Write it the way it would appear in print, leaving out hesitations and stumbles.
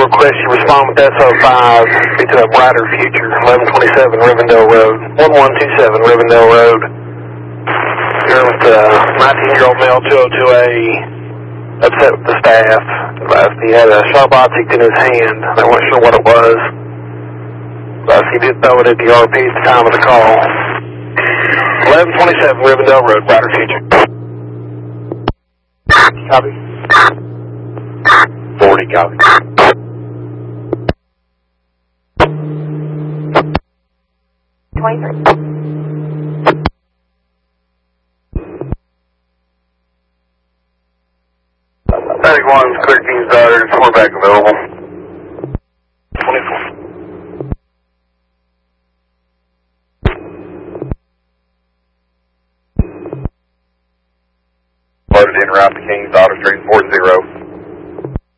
request you respond with SO5 to a brighter future, 1127 Rivendell Road, 1127 Rivendell Road. Here with 19-year-old male 202A, upset with the staff. He had a sharp object in his hand. They weren't sure what it was. He did throw it at the RP at the time of the call. 1127 Rivendell Road, brighter future. Copy. 40, copy. Static 1's Clear King's daughter, 4 back available.